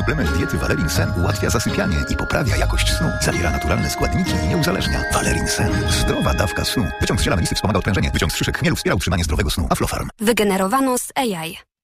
Suplement diety Valerin Sen ułatwia zasypianie i poprawia jakość snu. Zawiera naturalne składniki i nie uzależnia. Valerin Sen. Zdrowa dawka snu. Wyciąg z ziela melisy wspomaga odprężenie. Wyciąg z szyszek chmielu wspiera utrzymanie zdrowego snu. Aflofarm. Wygenerowano z AI.